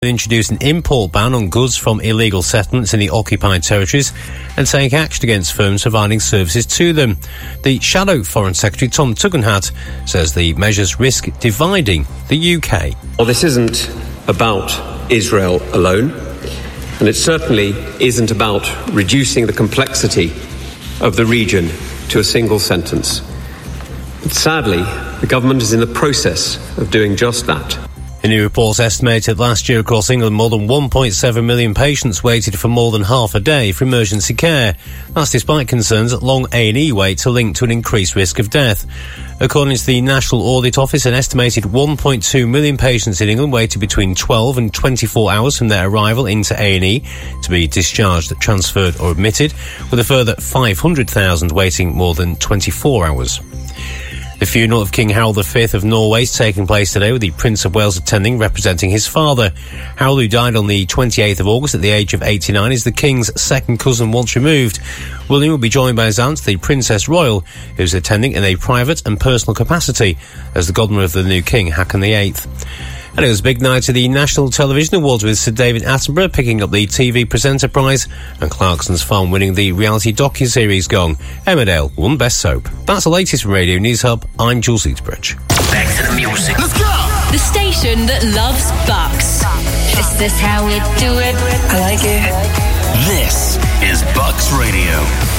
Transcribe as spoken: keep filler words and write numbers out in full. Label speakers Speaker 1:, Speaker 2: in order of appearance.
Speaker 1: Introduce an import ban on goods from illegal settlements in the occupied territories and take action against firms providing services to them. The Shadow Foreign Secretary Tom Tugendhat says the measures risk dividing the U K.
Speaker 2: Well, this isn't about Israel alone, and it certainly isn't about reducing the complexity of the region to a single sentence. But sadly, the government is in the process of doing just that.
Speaker 1: A new report estimated last year across England more than one point seven million patients waited for more than half a day for emergency care. That's despite concerns that long A and E waits are linked to an increased risk of death. According to the National Audit Office, an estimated one point two million patients in England waited between twelve and twenty-four hours from their arrival into A and E to be discharged, transferred or admitted, with a further five hundred thousand waiting more than twenty-four hours. The funeral of King Harold the Fifth of Norway is taking place today, with the Prince of Wales attending, representing his father. Harold, who died on the twenty-eighth of August at the age of eighty-nine, is the King's second cousin once removed. William will be joined by his aunt, the Princess Royal, who's attending in a private and personal capacity as the godmother of the new King, Haakon the Eighth. And it was a big night at the National Television Awards, with Sir David Attenborough picking up the T V Presenter Prize and Clarkson's Farm winning the reality docu-series Gong. Emmerdale won Best Soap. That's the latest from Radio News Hub. I'm Jules Eatsbridge.
Speaker 3: Back to the music. Let's go! The station that loves Bucks.
Speaker 4: Is this how we do it?
Speaker 5: I like it.
Speaker 6: This is Bucks Radio.